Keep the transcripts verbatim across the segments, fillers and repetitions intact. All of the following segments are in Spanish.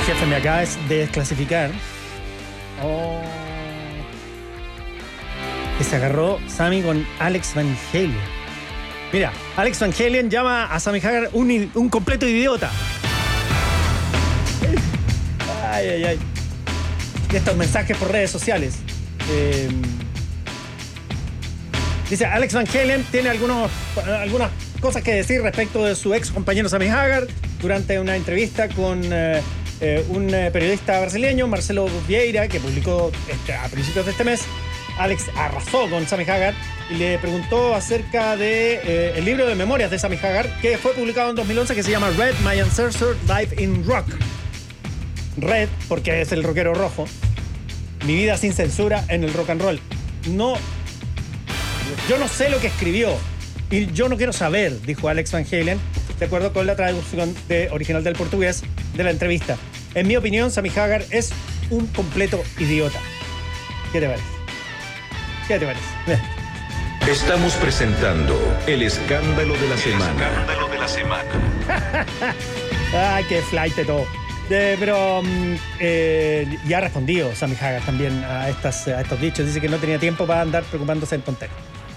jefe me acaba de desclasificar. Oh. Que se agarró Sammy con Alex Van Halen. Mira, Alex Van Halen llama a Sammy Hagar un, un completo idiota. Ay, ay, ay. Y estos mensajes por redes sociales. Eh, dice, Alex Van Halen tiene algunos, algunas cosas que decir respecto de su ex compañero Sammy Hagar durante una entrevista con eh, eh, un periodista brasileño, Marcelo Vieira, que publicó este, a principios de este mes. Alex arrasó con Sammy Hagar y le preguntó acerca de eh, el libro de memorias de Sammy Hagar, que fue publicado en dos mil once, que se llama Red, My Ancestor Life in Rock. Red, porque es el rockero rojo. Mi vida sin censura en el rock and roll. No, yo no sé lo que escribió y yo no quiero saber, dijo Alex Van Halen, de acuerdo con la traducción de, original del portugués de la entrevista. En mi opinión, Sammy Hagar es un completo idiota. ¿Qué te parece? ¿Qué te parece? Estamos presentando el escándalo de la El semana. escándalo de la semana. Ay, qué flight de todo. Eh, pero mm, eh, ya ha respondido Sammy Hagar también a, estas, a estos dichos. Dice que no tenía tiempo para andar preocupándose en tonterías.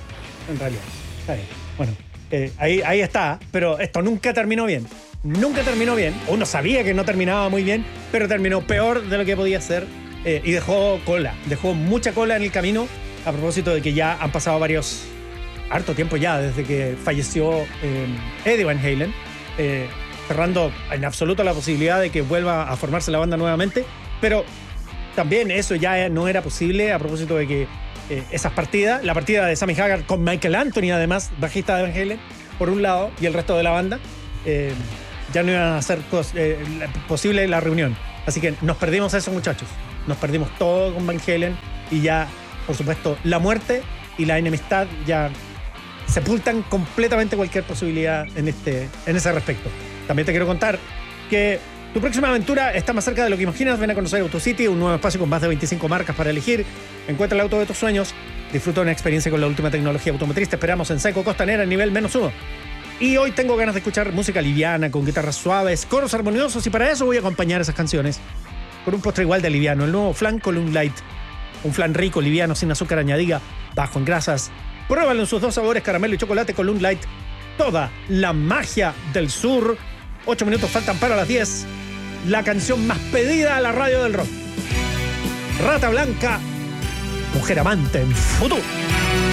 En realidad. Está bien. Bueno, eh, ahí, ahí está. Pero esto nunca terminó bien. Nunca terminó bien. Uno sabía que no terminaba muy bien, pero terminó peor de lo que podía ser. Eh, y dejó cola. Dejó mucha cola en el camino. A propósito de que ya han pasado varios, harto tiempo ya, desde que falleció eh, Eddie Van Halen, eh, cerrando en absoluto la posibilidad de que vuelva a formarse la banda nuevamente, pero también eso ya no era posible a propósito de que eh, esas partidas, la partida de Sammy Hagar con Michael Anthony, además, bajista de Van Halen, por un lado, y el resto de la banda, eh, ya no iban a hacer eh, posible la reunión. Así que nos perdimos eso, muchachos. Nos perdimos todo con Van Halen y ya... Por supuesto, la muerte y la enemistad ya sepultan completamente cualquier posibilidad en, este, en ese respecto. También te quiero contar que tu próxima aventura está más cerca de lo que imaginas. Ven a conocer AutoCity, un nuevo espacio con más de veinticinco marcas para elegir. Encuentra el auto de tus sueños. Disfruta una experiencia con la última tecnología automotriz. Te esperamos en Seco Costanera, nivel menos uno. Y hoy tengo ganas de escuchar música liviana, con guitarras suaves, coros armoniosos, y para eso voy a acompañar esas canciones con un postre igual de liviano, el nuevo flan Column Light. Un flan rico, liviano, sin azúcar añadida, bajo en grasas. Pruébalo en sus dos sabores, caramelo y chocolate, Column Light. Toda la magia del sur. Ocho minutos faltan para las diez. La canción más pedida a la radio del rock. Rata Blanca, Mujer Amante en Futuro.